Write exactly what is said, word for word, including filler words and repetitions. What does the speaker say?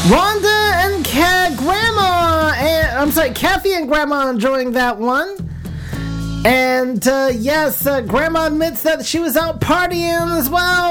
Rhonda and Ca- Grandma, and, I'm sorry, Kathy and Grandma enjoying that one. And uh, yes, uh, Grandma admits that she was out partying as well.